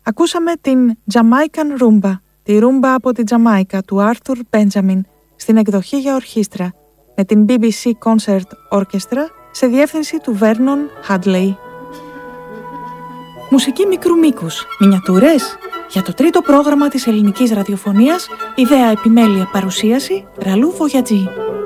Ακούσαμε την Jamaican Rumba, τη ρούμπα από τη Τζαμάικα του Άρθουρ Μπέντζαμιν, στην εκδοχή για ορχήστρα, με την BBC Concert Orchestra σε διεύθυνση του Vernon Hadley. Μουσική μικρού μήκους, μινιατούρες, για το τρίτο πρόγραμμα της ελληνικής ραδιοφωνίας, ιδέα επιμέλεια παρουσίαση Ραλού Βογιατζή.